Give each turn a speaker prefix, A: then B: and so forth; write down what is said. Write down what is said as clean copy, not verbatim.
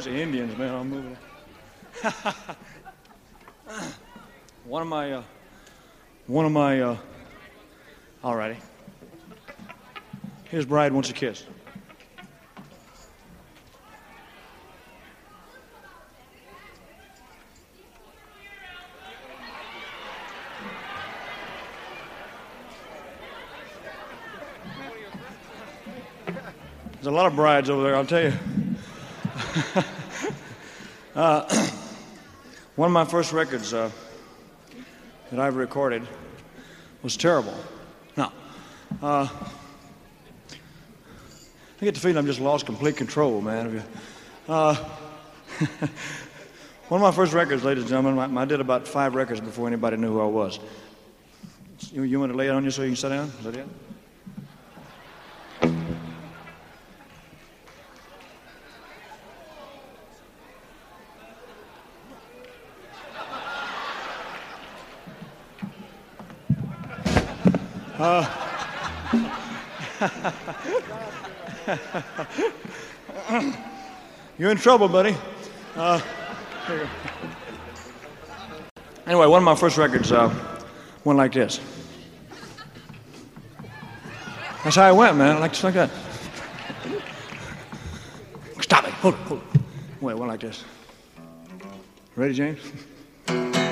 A: bunch of Indians, man. I'm moving. One of my, alrighty. Here's Bride Wants a Kiss. There's a lot of brides over there, I'll tell you. One of my first records that I've recorded was terrible. Now, I get the feeling I've just lost complete control, man. One of my first records, ladies and gentlemen, I did about 5 records before anybody knew who I was. You want to lay it on you so you can sit down? Is that it? You're in trouble, buddy. Anyway, one of my first records went like this. That's how it went, man. Just like that. Stop it. Hold it. Wait, it went like this. Ready, James?